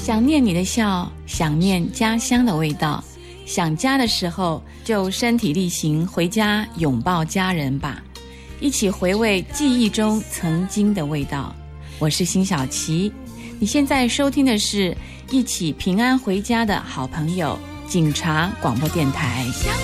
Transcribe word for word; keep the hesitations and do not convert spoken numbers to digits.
想念你的笑，想念家乡的味道，想家的时候就身体力行回家拥抱家人吧，一起回味记忆中曾经的味道。我是辛晓琪，你现在收听的是一起平安回家的好朋友警察广播电台。 想